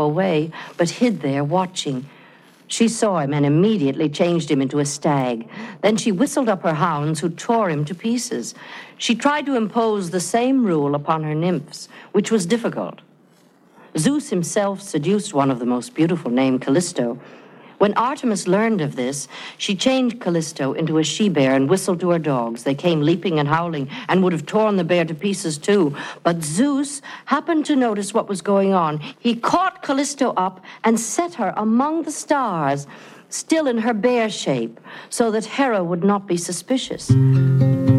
away, but hid there watching. She saw him and immediately changed him into a stag. Then she whistled up her hounds, who tore him to pieces. She tried to impose the same rule upon her nymphs, which was difficult. Zeus himself seduced one of the most beautiful, named Callisto. When Artemis learned of this, she changed Callisto into a she-bear and whistled to her dogs. They came leaping and howling and would have torn the bear to pieces too. But Zeus happened to notice what was going on. He caught Callisto up and set her among the stars, still in her bear shape, so that Hera would not be suspicious.